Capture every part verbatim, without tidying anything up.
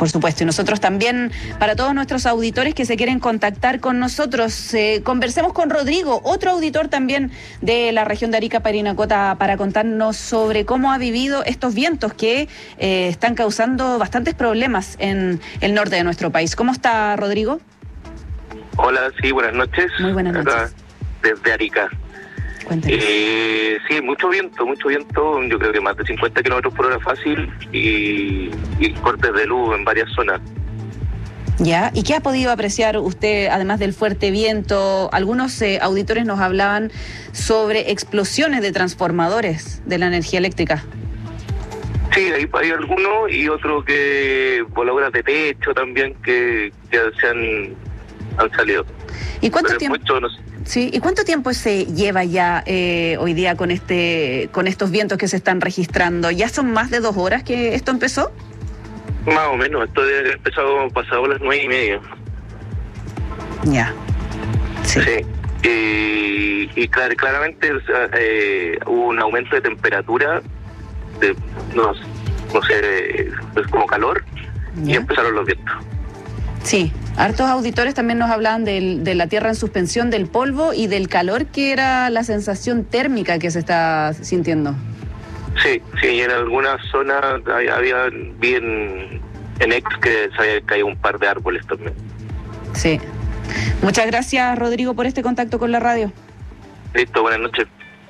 Por supuesto, y nosotros también, para todos nuestros auditores que se quieren contactar con nosotros, eh, conversemos con Rodrigo, otro auditor también de la región de Arica, Parinacota, para contarnos sobre cómo ha vivido estos vientos que eh, están causando bastantes problemas en el norte de nuestro país. ¿Cómo está, Rodrigo? Hola, sí, buenas noches. Muy buenas noches. Acá, desde Arica. Eh, sí, mucho viento, mucho viento, yo creo que más de cincuenta kilómetros por hora fácil y, y cortes de luz en varias zonas. Ya, ¿y qué ha podido apreciar usted, además del fuerte viento? Algunos eh, auditores nos hablaban sobre explosiones de transformadores de la energía eléctrica. Sí, hay, hay algunos y otros que voladoras de techo también que ya se han, han salido. ¿Y cuánto Pero tiempo? Mucho, no sé. Sí, ¿y cuánto tiempo se lleva ya eh, hoy día con este, con estos vientos que se están registrando? ¿Ya son más de dos horas que esto empezó? Más o menos, esto debe haber empezado pasado las nueve y media. Ya. Sí. Sí. Y, y clar, claramente o sea, eh, hubo un aumento de temperatura, de, no, no sé, pues como calor, ¿Ya? Y empezaron los vientos. Sí, hartos auditores también nos hablaban del, de la tierra en suspensión, del polvo y del calor, que era la sensación térmica que se está sintiendo. Sí, sí, y en algunas zonas había, vi en, en X que se había caído un par de árboles también. Sí. Muchas gracias, Rodrigo, por este contacto con la radio. Listo, buenas noches.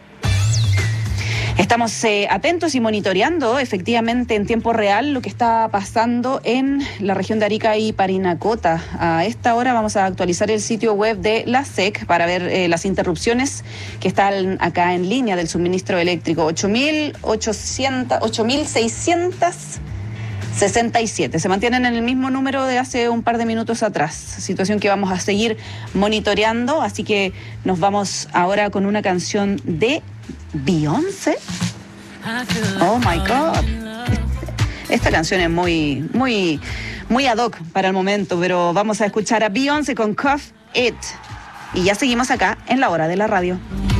Estamos eh, atentos y monitoreando efectivamente en tiempo real lo que está pasando en la región de Arica y Parinacota. A esta hora vamos a actualizar el sitio web de la S E C para ver eh, las interrupciones que están acá en línea del suministro eléctrico. ocho mil seiscientos sesenta y siete. Se mantienen en el mismo número de hace un par de minutos atrás. Situación que vamos a seguir monitoreando, así que nos vamos ahora con una canción de Beyoncé. Oh my God. Esta canción es muy, muy, muy ad hoc para el momento, pero vamos a escuchar a Beyoncé con Cuff It. Y ya seguimos acá en La Hora de la Radio.